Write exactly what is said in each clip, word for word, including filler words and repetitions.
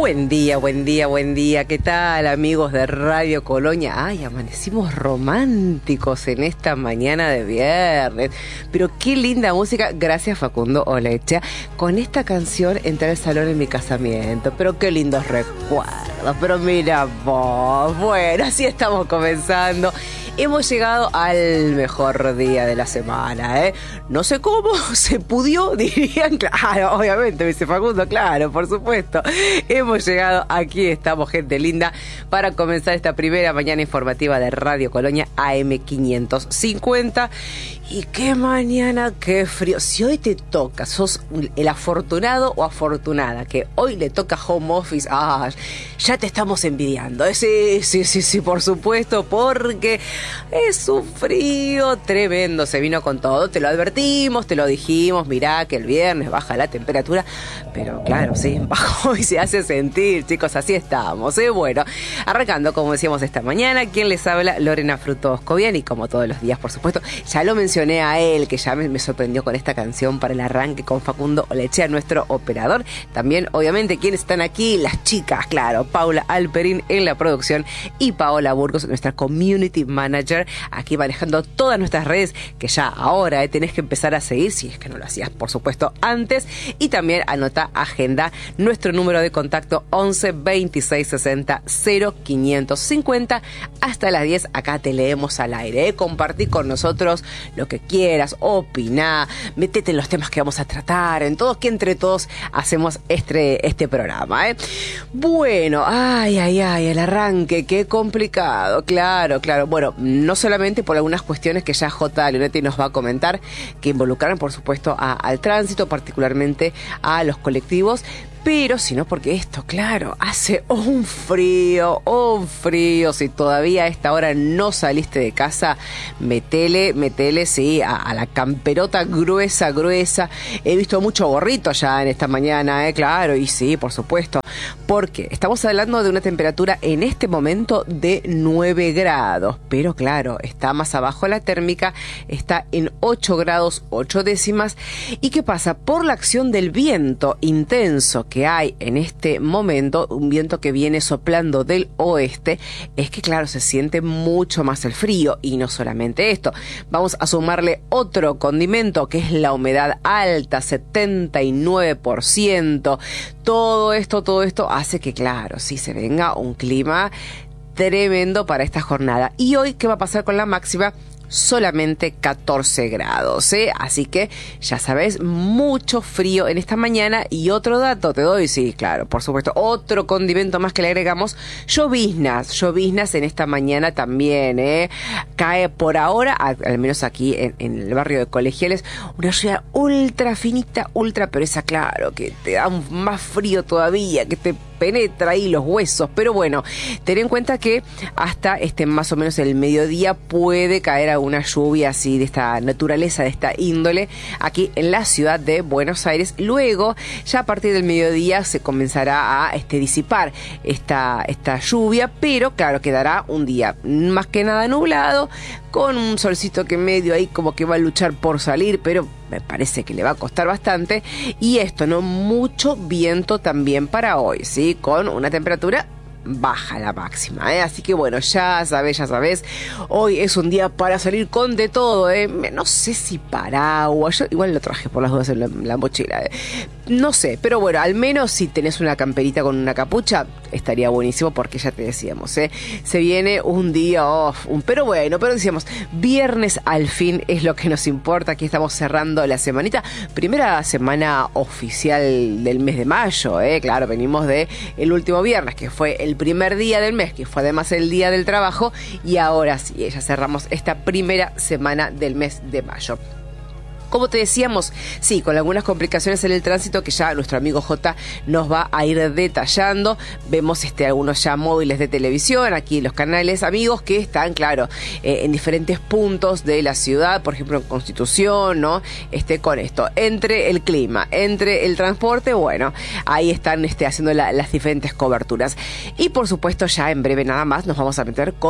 Buen día, buen día, buen día. ¿Qué tal, amigos de Radio Colonia? Ay, amanecimos románticos en esta mañana de viernes. Pero qué linda música. Gracias, Facundo Olecha. Con esta canción entré al salón en mi casamiento. Pero qué lindos recuerdos. Pero mira vos. Bueno, así estamos comenzando. Hemos llegado al mejor día de la semana, ¿eh? No sé cómo se pudió, dirían. Claro, obviamente, dice Facundo, claro, por supuesto. Hemos llegado, aquí estamos, gente linda, para comenzar esta primera mañana informativa de Radio Colonia A M quinientos cincuenta. Y qué mañana, qué frío. Si hoy te toca, sos el afortunado o afortunada que hoy le toca home office, ah, ya te estamos envidiando. Sí, sí, sí, sí, por supuesto, porque es un frío tremendo. Se vino con todo, te lo advertimos, te lo dijimos. Mirá que el viernes baja la temperatura, pero claro, sí, bajó y se hace sentir, chicos, así estamos, ¿eh? Bueno, arrancando, como decíamos esta mañana, quien les habla, Lorena Frutos Cobian, y como todos los días, por supuesto, ya lo mencioné a él, que ya me, me sorprendió con esta canción para el arranque con Facundo Olechea, nuestro operador. También, obviamente, quienes están aquí, las chicas, claro, Paula Alperín en la producción y Paola Burgos, nuestra community manager, aquí manejando todas nuestras redes, que ya ahora eh, tenés que empezar a seguir, si es que no lo hacías, por supuesto, antes. Y también anota, agenda, nuestro número de contacto once veintiséis sesenta cero quinientos cincuenta. Hasta las diez, acá te leemos al aire, ¿eh? Compartí con nosotros lo que quieras, opiná, metete en los temas que vamos a tratar, en todos, que entre todos hacemos este, este programa, ¿eh? Bueno, ay, ay, ay, el arranque, qué complicado, claro, claro. Bueno, no solamente por algunas cuestiones que ya J. Leonetti nos va a comentar, que involucraron, por supuesto, a, al tránsito, particularmente a los colectivos, pero sino porque esto, claro, hace un frío, un frío. Si todavía a esta hora no saliste de casa, metele, metele, sí, a, a la camperota gruesa, gruesa. He visto mucho gorrito ya en esta mañana, eh, claro, y sí, por supuesto. Porque estamos hablando de una temperatura en este momento de nueve grados, pero claro, está más abajo la térmica, está en ocho grados ocho décimas. ¿Y qué pasa? Por la acción del viento intenso que hay en este momento, un viento que viene soplando del oeste, es que claro, se siente mucho más el frío. Y no solamente esto, vamos a sumarle otro condimento, que es la humedad alta, setenta y nueve por ciento. Todo esto, todo esto hace que claro, sí se venga un clima tremendo para esta jornada. Y hoy, ¿qué va a pasar con la máxima? Solamente catorce grados, ¿eh? Así que ya sabes, mucho frío en esta mañana. Y otro dato te doy, sí, claro, por supuesto, otro condimento más que le agregamos: lloviznas, lloviznas en esta mañana también, ¿eh? Cae por ahora, al menos aquí en, en el barrio de Colegiales, una lluvia ultra finita, ultra, pero esa, claro, que te da un más frío todavía, que te penetra ahí los huesos. Pero bueno, ten en cuenta que hasta este más o menos el mediodía puede caer alguna lluvia así de esta naturaleza, de esta índole, aquí en la ciudad de Buenos Aires. Luego, ya a partir del mediodía se comenzará a este, disipar esta, esta lluvia, pero claro, quedará un día más que nada nublado, con un solcito que medio ahí como que va a luchar por salir, pero me parece que le va a costar bastante. Y esto, ¿no? Mucho viento también para hoy, ¿sí? Con una temperatura baja la máxima, ¿eh? Así que bueno, ya sabes, ya sabes, hoy es un día para salir con de todo, ¿eh? No sé si paraguas, yo igual lo traje por las dudas en la, la mochila, ¿eh? No sé, pero bueno, al menos si tenés una camperita con una capucha, estaría buenísimo, porque ya te decíamos, ¿eh? Se viene un día off, un, pero bueno, pero decíamos, viernes al fin es lo que nos importa. Aquí estamos cerrando la semanita, primera semana oficial del mes de mayo, ¿eh? Claro, venimos de el último viernes, que fue el primer día del mes, que fue además el día del trabajo, y ahora sí, ya cerramos esta primera semana del mes de mayo. Como te decíamos, sí, con algunas complicaciones en el tránsito que ya nuestro amigo J nos va a ir detallando. Vemos este, algunos ya móviles de televisión, aquí los canales amigos que están, claro, eh, en diferentes puntos de la ciudad, por ejemplo en Constitución, ¿no? Este, con esto, entre el clima, entre el transporte, bueno, ahí están este, haciendo la, las diferentes coberturas. Y por supuesto ya en breve nada más nos vamos a meter con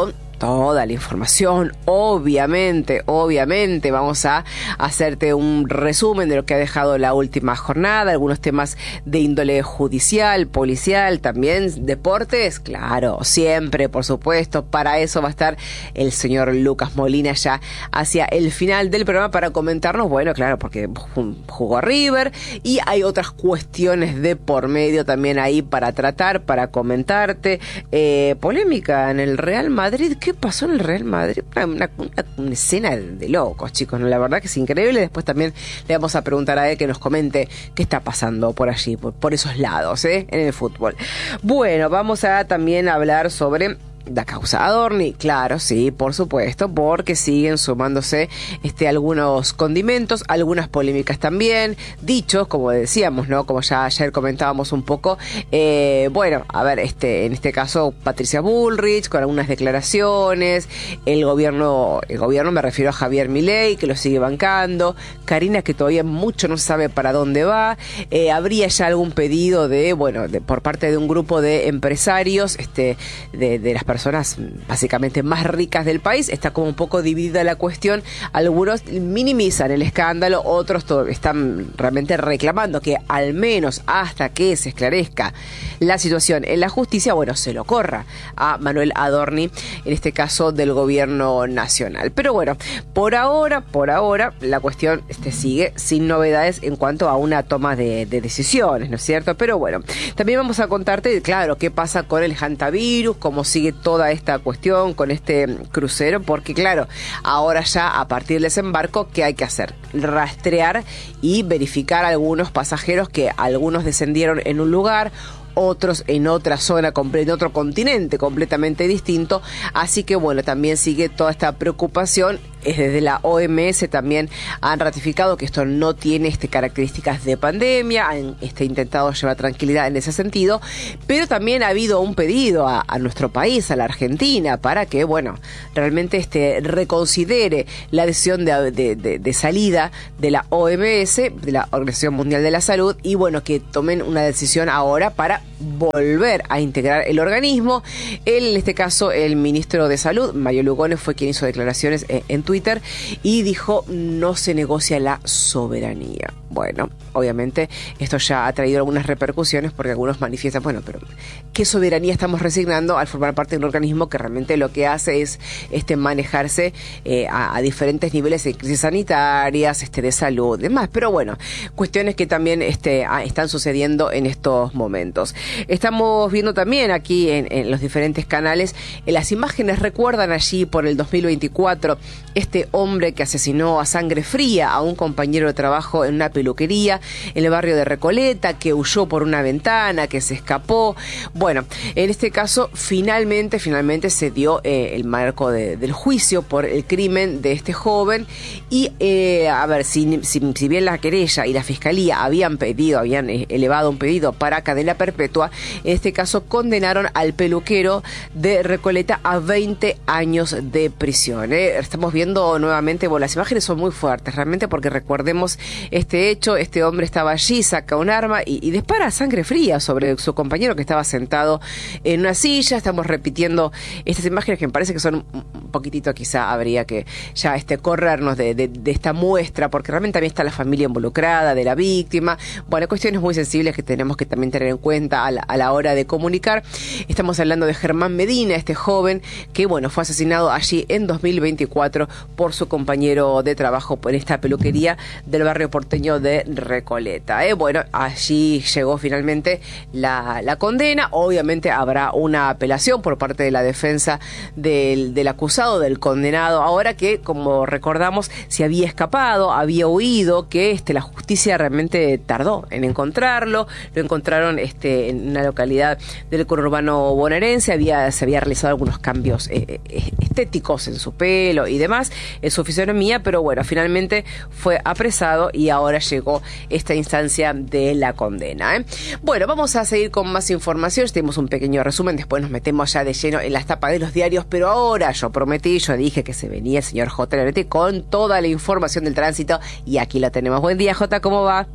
toda la información. Obviamente, obviamente vamos a hacerte un resumen de lo que ha dejado la última jornada, algunos temas de índole judicial, policial, también deportes, claro, siempre, por supuesto. Para eso va a estar el señor Lucas Molina ya hacia el final del programa para comentarnos, bueno, claro, porque jugó River y hay otras cuestiones de por medio también ahí para tratar, para comentarte. Eh, polémica en el Real Madrid. ¿Qué pasó en el Real Madrid? Una, una, una escena de locos, chicos, ¿no? La verdad que es increíble. Después también le vamos a preguntar a él que nos comente qué está pasando por allí, por, por esos lados, ¿eh? En el fútbol. Bueno, vamos a también hablar sobre la causa Adorni, claro, sí, por supuesto, porque siguen sumándose este, algunos condimentos, algunas polémicas también, dichos, como decíamos, ¿no? Como ya ayer comentábamos un poco, eh, bueno, a ver, este, en este caso Patricia Bullrich, con algunas declaraciones, el gobierno, el gobierno me refiero a Javier Milei, que lo sigue bancando, Karina, que todavía mucho no sabe para dónde va, eh, habría ya algún pedido de, bueno, de, por parte de un grupo de empresarios, este, de, de las personas personas básicamente más ricas del país. Está como un poco dividida la cuestión. Algunos minimizan el escándalo, otros todo, están realmente reclamando que al menos hasta que se esclarezca la situación en la justicia, bueno, se lo corra a Manuel Adorni, en este caso del gobierno nacional. Pero bueno, por ahora, por ahora, la cuestión este, sigue sin novedades en cuanto a una toma de, de decisiones, ¿no es cierto? Pero bueno, también vamos a contarte, claro, qué pasa con el hantavirus, cómo sigue toda esta cuestión con este crucero, porque claro, ahora ya a partir del desembarco, ¿qué hay que hacer? Rastrear y verificar a algunos pasajeros que algunos descendieron en un lugar, otros en otra zona, en otro continente completamente distinto. Así que bueno, también sigue toda esta preocupación. Desde la O M S también han ratificado que esto no tiene este, características de pandemia, han este, intentado llevar tranquilidad en ese sentido, pero también ha habido un pedido a, a nuestro país, a la Argentina, para que, bueno, realmente este, reconsidere la decisión de, de, de, de salida de la O M S, de la Organización Mundial de la Salud, y bueno, que tomen una decisión ahora para volver a integrar el organismo. Él, en este caso, el ministro de Salud, Mario Lugones, fue quien hizo declaraciones en, en Twitter y dijo: no se negocia la soberanía. Bueno, obviamente esto ya ha traído algunas repercusiones porque algunos manifiestan, bueno, pero ¿qué soberanía estamos resignando al formar parte de un organismo que realmente lo que hace es este, manejarse eh, a, a diferentes niveles de crisis sanitarias, este, de salud, demás? Pero bueno, cuestiones que también este, a, están sucediendo en estos momentos. Estamos viendo también aquí en, en los diferentes canales, en las imágenes recuerdan allí por el dos mil veinticuatro, este hombre que asesinó a sangre fría a un compañero de trabajo en una peluquería en el barrio de Recoleta, que huyó por una ventana, que se escapó. Bueno, en este caso finalmente, finalmente se dio eh, el marco de, del juicio por el crimen de este joven y eh, a ver, si, si, si bien la querella y la fiscalía habían pedido, habían eh, elevado un pedido para cadena perpetua, en este caso condenaron al peluquero de Recoleta a veinte años de prisión. ¿eh? Estamos viendo nuevamente, bueno, las imágenes son muy fuertes realmente, porque recordemos este hecho, este hombre estaba allí, saca un arma y, y dispara a sangre fría sobre su compañero que estaba sentado en una silla. Estamos repitiendo estas imágenes que me parece que son un poquitito, quizá habría que ya este corrernos de, de, de esta muestra, porque realmente también está la familia involucrada de la víctima. Bueno, cuestiones muy sensibles que tenemos que también tener en cuenta a la, a la hora de comunicar. Estamos hablando de Germán Medina, este joven que, bueno, fue asesinado allí en dos mil veinticuatro por su compañero de trabajo en esta peluquería del barrio porteño de Recoleta. ¿eh? Bueno, allí llegó finalmente la, la condena. Obviamente habrá una apelación por parte de la defensa del, del acusado, del condenado, ahora que, como recordamos, se había escapado, había huido, que este, la justicia realmente tardó en encontrarlo. Lo encontraron este, en una localidad del conurbano bonaerense. Había, se había realizado algunos cambios eh, estéticos en su pelo y demás, en su fisonomía, pero bueno, finalmente fue apresado y ahora llegó esta instancia de la condena. ¿eh? Bueno, vamos a seguir con más información. Tenemos un pequeño resumen, después nos metemos ya de lleno en las tapas de los diarios, pero ahora yo prometí, yo dije que se venía el señor J. Laretti con toda la información del tránsito y aquí lo tenemos. Buen día, J, ¿cómo va?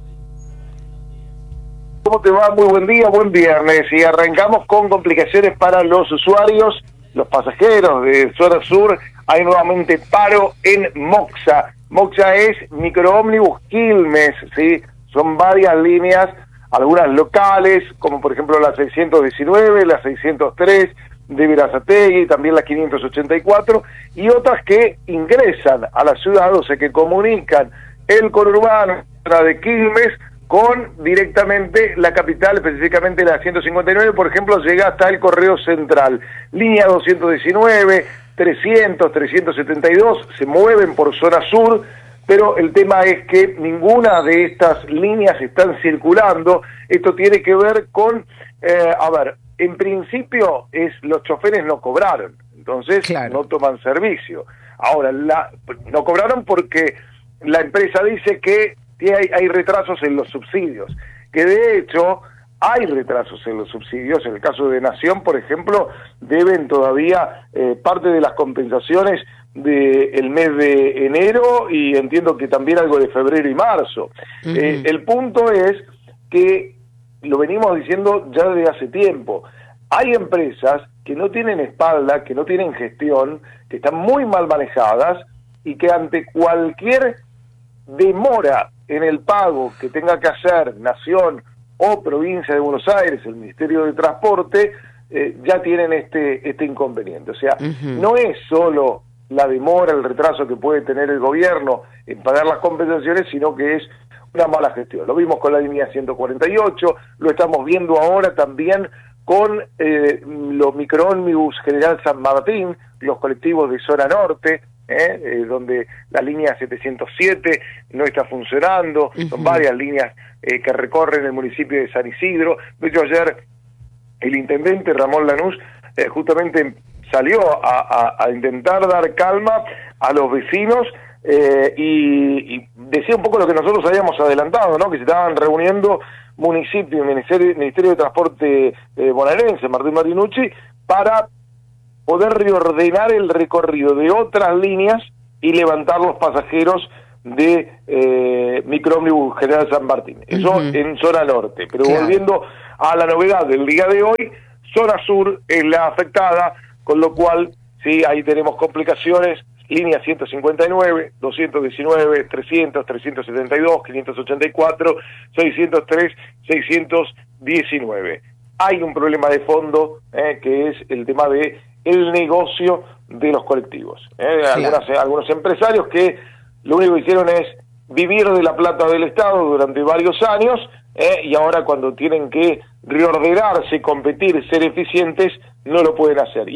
¿Cómo te va? Muy buen día, buen viernes. Y arrancamos con complicaciones para los usuarios los pasajeros de zona sur, hay nuevamente paro en Moxa. Moxa es microómnibus Quilmes, ¿sí? Son varias líneas, algunas locales, como por ejemplo la seiscientos diecinueve, la seiscientos tres de Berazategui, también la quinientos ochenta y cuatro, y otras que ingresan a la ciudad, o sea que comunican el conurbano de Quilmes con directamente la capital, específicamente la ciento cincuenta y nueve, por ejemplo, llega hasta el Correo Central. Línea doscientos diecinueve, trescientos, trescientos setenta y dos se mueven por zona sur, pero el tema es que ninguna de estas líneas están circulando. Esto tiene que ver con, eh, a ver, en principio es los choferes no cobraron, entonces claro, no toman servicio. Ahora, la, no cobraron porque la empresa dice que hay, hay retrasos en los subsidios, que de hecho hay retrasos en los subsidios. En el caso de Nación, por ejemplo, deben todavía eh, parte de las compensaciones del mes de enero y entiendo que también algo de febrero y marzo. Uh-huh. Eh, el punto es que, lo venimos diciendo ya desde hace tiempo, hay empresas que no tienen espalda, que no tienen gestión, que están muy mal manejadas y que ante cualquier demora en el pago que tenga que hacer Nación o Provincia de Buenos Aires, el Ministerio de Transporte, eh, ya tienen este, este inconveniente. O sea, uh-huh, no es solo la demora, el retraso que puede tener el gobierno en pagar las compensaciones, sino que es una mala gestión. Lo vimos con la línea ciento cuarenta y ocho, lo estamos viendo ahora también con eh, los microómnibus General San Martín, los colectivos de zona norte, eh, eh, donde la línea setecientos siete no está funcionando. Uh-huh. Son varias líneas eh, que recorren el municipio de San Isidro. De hecho, ayer el intendente Ramón Lanús eh, justamente salió a, a, a intentar dar calma a los vecinos eh, y, y decía un poco lo que nosotros habíamos adelantado, ¿no? Que se estaban reuniendo municipio y Ministerio, Ministerio de Transporte eh, bonaerense, Martín Marinucci, para poder reordenar el recorrido de otras líneas y levantar los pasajeros de eh, microómnibus General San Martín. Eso uh-huh, en zona norte. Pero claro, volviendo a la novedad del día de hoy, zona sur es la afectada, con lo cual, sí, ahí tenemos complicaciones. Línea ciento cincuenta y nueve, doscientos diecinueve, trescientos, trescientos setenta y dos, quinientos ochenta y cuatro, seiscientos tres, seiscientos diecinueve. Hay un problema de fondo, eh, que es el tema de el negocio de los colectivos. Eh, sí, algunas, eh, algunos empresarios que lo único que hicieron es vivir de la plata del Estado durante varios años, eh, y ahora cuando tienen que reordenarse, competir, ser eficientes, no lo pueden hacer.